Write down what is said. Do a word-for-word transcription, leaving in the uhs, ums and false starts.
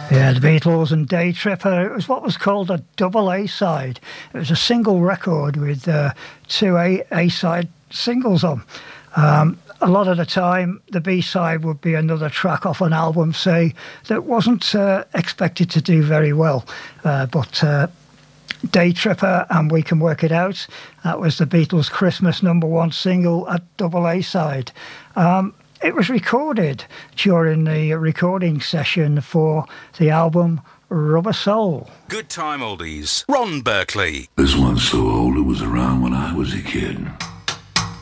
Yeah, the Beatles and Day Tripper. It was what was called a double A-side. It was a single record with uh, two A- A-side singles on. Um, a lot of the time, the B-side would be another track off an album, say, that wasn't uh, expected to do very well. Uh, but uh, Day Tripper and We Can Work It Out, that was the Beatles' Christmas number one single at double A-side. Um, It was recorded during the recording session for the album Rubber Soul. Good time oldies. Ron Berkeley. This one's so old it was around when I was a kid.